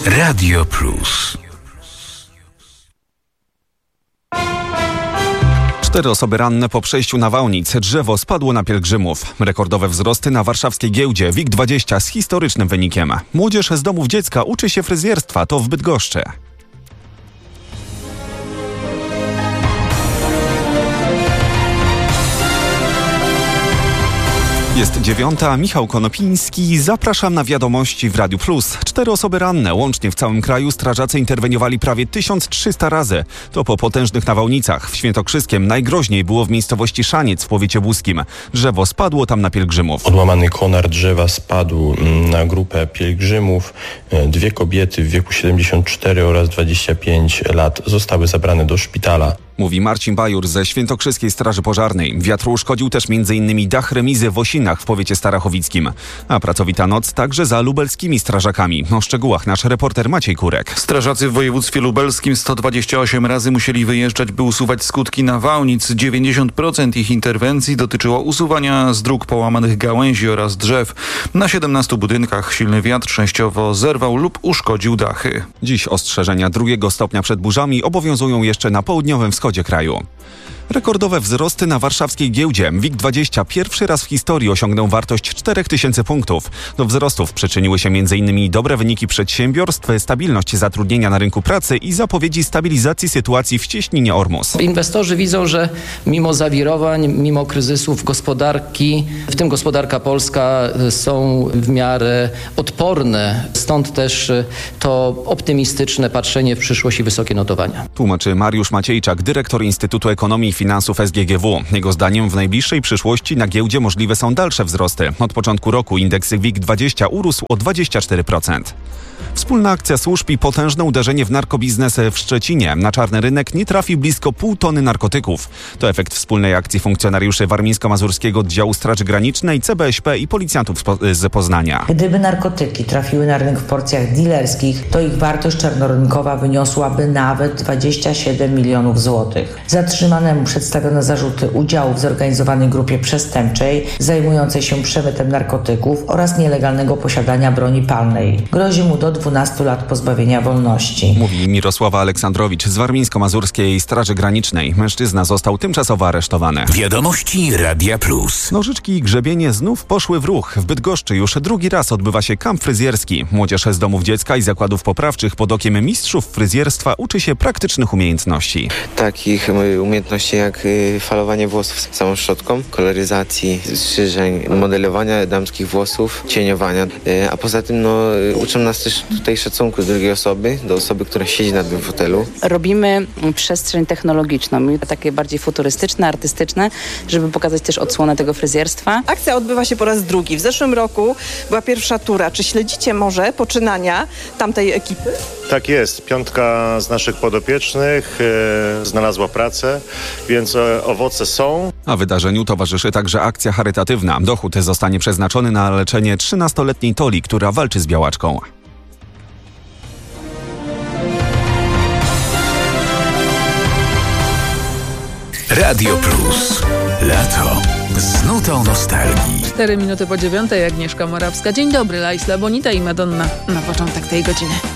Radio Plus. 4 osoby ranne po przejściu nawałnic. Drzewo spadło na pielgrzymów. Rekordowe wzrosty na warszawskiej giełdzie WIG20 z historycznym wynikiem. Młodzież z domów dziecka uczy się fryzjerstwa, to w Bydgoszczy. Jest 9:00, Michał Konopiński. Zapraszam na wiadomości w Radiu Plus. 4 osoby ranne. Łącznie w całym kraju strażacy interweniowali prawie 1300 razy. To po potężnych nawałnicach. W Świętokrzyskiem najgroźniej było w miejscowości Szaniec w powiecie łódzkim. Drzewo spadło tam na pielgrzymów. Odłamany konar drzewa spadł na grupę pielgrzymów. 2 kobiety w wieku 74 oraz 25 lat zostały zabrane do szpitala. Mówi Marcin Bajur ze Świętokrzyskiej Straży Pożarnej. Wiatr uszkodził też m.in. dach remizy w Osinach w powiecie starachowickim. A pracowita noc także za lubelskimi strażakami. O szczegółach nasz reporter Maciej Kurek. Strażacy w województwie lubelskim 128 razy musieli wyjeżdżać, by usuwać skutki nawałnic. 90% ich interwencji dotyczyło usuwania z dróg połamanych gałęzi oraz drzew. Na 17 budynkach silny wiatr częściowo zerwał lub uszkodził dachy. Dziś ostrzeżenia 2 stopnia przed burzami obowiązują jeszcze na południowym wschodzie kraju. Rekordowe wzrosty na warszawskiej giełdzie. WIG20 pierwszy raz w historii osiągnął wartość 4000 punktów. Do wzrostów przyczyniły się m.in. dobre wyniki przedsiębiorstw, stabilność zatrudnienia na rynku pracy i zapowiedzi stabilizacji sytuacji w cieśninie Ormus. Inwestorzy widzą, że mimo zawirowań, mimo kryzysów gospodarki, w tym gospodarka polska, są w miarę odporne. Stąd też to optymistyczne patrzenie w przyszłość i wysokie notowania. Tłumaczy Mariusz Maciejczak, dyrektor Instytutu Ekonomii i Finansów SGGW. Jego zdaniem w najbliższej przyszłości na giełdzie możliwe są dalsze wzrosty. Od początku roku indeks WIG20 urósł o 24%. Wspólna akcja służb i potężne uderzenie w narkobiznes w Szczecinie. Na czarny rynek nie trafi blisko 0,5 tony narkotyków. To efekt wspólnej akcji funkcjonariuszy Warmińsko-Mazurskiego Oddziału Straży Granicznej, CBŚP i policjantów z Poznania. Gdyby narkotyki trafiły na rynek w porcjach dilerskich, to ich wartość czarnorynkowa wyniosłaby nawet 27 milionów złotych. Zatrzymanemu przedstawiono zarzuty udziału w zorganizowanej grupie przestępczej zajmującej się przemytem narkotyków oraz nielegalnego posiadania broni palnej. Grozi mu do 12 lat pozbawienia wolności. Mówi Mirosława Aleksandrowicz z Warmińsko-Mazurskiej Straży Granicznej. Mężczyzna został tymczasowo aresztowany. Wiadomości Radia Plus. Nożyczki i grzebienie znów poszły w ruch. W Bydgoszczy już 2. raz odbywa się kamp fryzjerski. Młodzież z domów dziecka i zakładów poprawczych pod okiem mistrzów fryzjerstwa uczy się praktycznych umiejętności. Takich umiejętności jak falowanie włosów samą szczotką, koloryzacji, strzyżeń, modelowania damskich włosów, cieniowania. A poza tym uczą nas też tutaj szacunku do drugiej osoby, do osoby, która siedzi na tym fotelu. Robimy przestrzeń technologiczną, takie bardziej futurystyczne, artystyczne, żeby pokazać też odsłonę tego fryzjerstwa. Akcja odbywa się po raz drugi. W zeszłym roku była pierwsza tura. Czy śledzicie może poczynania tamtej ekipy? Tak jest. 5 z naszych podopiecznych znalazła pracę, więc owoce są. A wydarzeniu towarzyszy także akcja charytatywna. Dochód zostanie przeznaczony na leczenie 13-letniej Toli, która walczy z białaczką. Radio Plus. Lato z nutą nostalgii. 4 minuty po 9:00, Agnieszka Morawska. Dzień dobry, Laisla Bonita i Madonna na początek tej godziny.